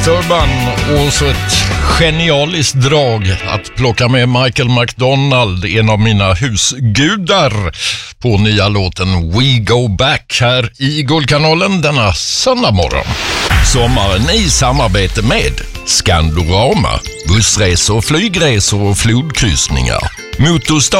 Turban och så ett genialiskt drag att plocka med Michael McDonald, en av mina husgudar, på nya låten We Go Back här i Guldkanalen denna söndag morgon. Sommaren i samarbete med Skandorama, bussresor, flygresor och flodkryssningar. Motorstar